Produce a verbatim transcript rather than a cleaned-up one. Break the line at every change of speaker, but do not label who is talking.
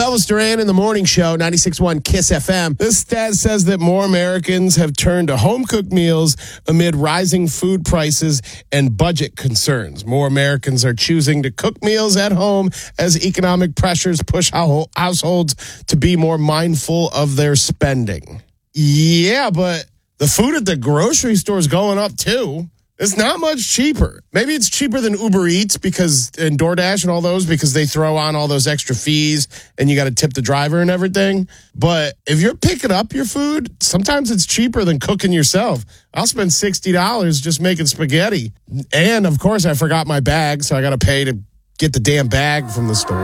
Elvis Duran in the morning show, ninety-six point one KISS F M. This stat says that more Americans have turned to home-cooked meals amid rising food prices and budget concerns. More Americans are choosing to cook meals at home as economic pressures push households to be more mindful of their spending. Yeah, but the food at the grocery store is going up too. It's not much cheaper. Maybe it's cheaper than Uber Eats because and DoorDash and all those because they throw on all those extra fees and you got to tip the driver and everything. But if you're picking up your food, sometimes it's cheaper than cooking yourself. I'll spend sixty dollars just making spaghetti. And, of course, I forgot my bag, so I got to pay to get the damn bag from the store.